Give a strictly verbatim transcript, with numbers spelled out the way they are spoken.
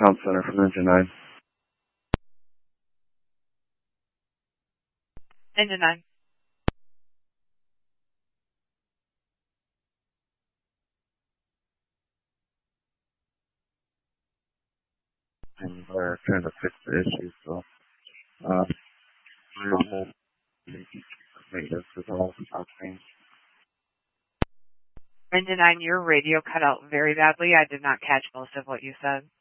Comm Center from Engine nine. Engine nine. And we're trying to fix the issue, so, uh, we're on hold. Maintenance is all stop things. Engine nine, your radio cut out very badly. I did not catch most of what you said.